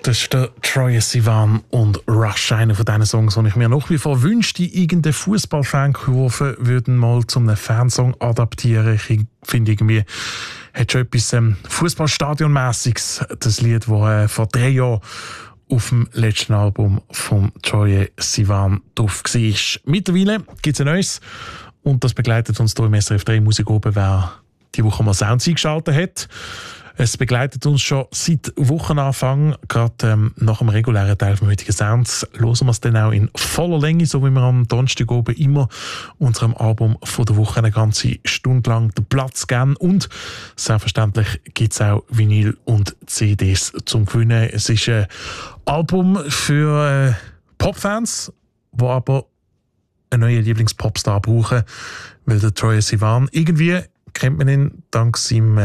Das ist der Troye Sivan und Rush, einer von diesen Songs, die ich mir nach wie vor wünschte, irgendeine Fußball-Fankurve würden mal zu einem Fansong adaptieren. Ich finde irgendwie, hat schon etwas Fußballstadionmäßiges, das Lied, das vor 3 Jahren auf dem letzten Album von Troye Sivan drauf war. Mittlerweile gibt es ein neues und das begleitet uns hier im SRF 3 Musik oben, wer die Woche mal Sounds eingeschaltet hat. Es begleitet uns schon seit Wochenanfang, gerade nach dem regulären Teil vom heutigen Sounds. Hören wir es dann auch in voller Länge, so wie wir am Donnerstag oben immer unserem Album von der Woche eine ganze Stunde lang den Platz geben. Und selbstverständlich gibt es auch Vinyl und CDs zum Gewinnen. Es ist ein Album für Popfans, die aber einen neuen Lieblingspopstar brauchen, weil der Troye Sivan irgendwie kennt man ihn dank seinem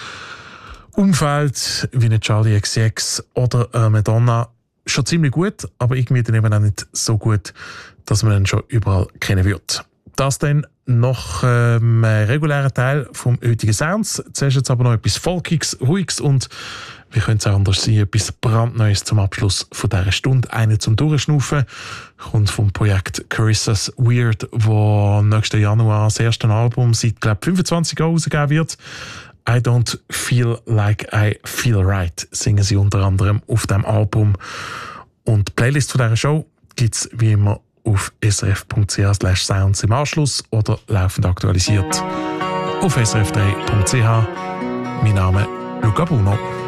Umfeld wie eine Charlie XCX oder Madonna schon ziemlich gut, aber irgendwie dann eben auch nicht so gut, dass man ihn schon überall kennen wird. Das dann noch regulärer Teil vom heutigen Sounds. Zuerst jetzt aber noch etwas Folkiges, Ruhiges und wie könnte es auch anders sein, etwas brandneues zum Abschluss von dieser Stunde. Eine zum Durchschnaufen kommt vom Projekt Carissa's Weird, wo nächsten Januar das erste Album seit, glaube ich, 25 Jahren rausgegeben wird. I Don't Feel Like I Feel Right singen sie unter anderem auf dem Album. Und die Playlist von dieser Show gibt es wie immer auf srf.ch/sounds im Anschluss oder laufend aktualisiert auf srf3.ch. Mein Name ist Luca Bruno.